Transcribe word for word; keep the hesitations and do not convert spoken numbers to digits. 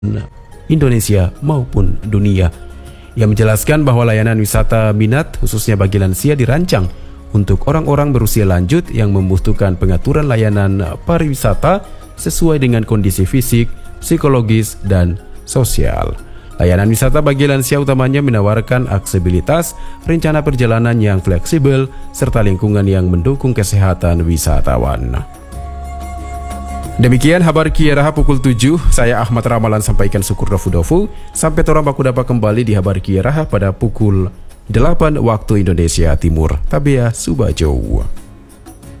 Indonesia maupun dunia. Ia menjelaskan bahwa layanan wisata minat khususnya bagi lansia dirancang untuk orang-orang berusia lanjut yang membutuhkan pengaturan layanan pariwisata sesuai dengan kondisi fisik, psikologis, dan sosial. Layanan wisata bagi lansia utamanya menawarkan aksesibilitas, rencana perjalanan yang fleksibel, serta lingkungan yang mendukung kesehatan wisatawan. Demikian Habar Kiaraha pukul tujuh, saya Ahmad Ramalan sampaikan syukur dofu-dofu. Sampai torang baku dapat kembali di Habar Kiaraha pada pukul delapan waktu Indonesia Timur. Tabea Subajo.